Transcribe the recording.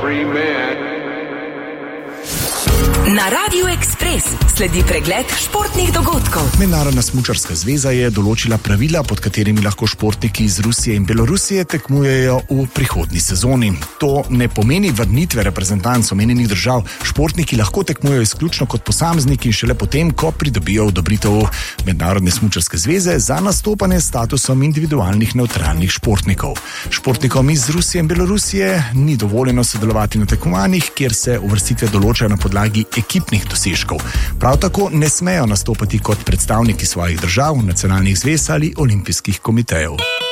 free man. Na Radiu Ekspres sledi pregled športnih dogodkov. Mednarodna smučarska zveza je določila pravila, pod katerimi lahko športniki iz Rusije in Belorusije tekmujejo v prihodnji sezoni. To ne pomeni vrnitve reprezentanc omenjenih držav. Športniki lahko tekmujejo izključno kot posamezniki in šele potem, ko pridobijo odobritev Mednarodne smučarske zveze za nastopanje s statusom individualnih nevtralnih športnikov. Športnikom iz Rusije in Belorusije ni dovoljeno sodelovati na tekmovanjih, kjer se uvrstitve določajo na podlagi ekipnih dosežkov. Prav tako ne smejo nastopati kot predstavniki svojih držav, nacionalnih zvez ali olimpijskih komitejev.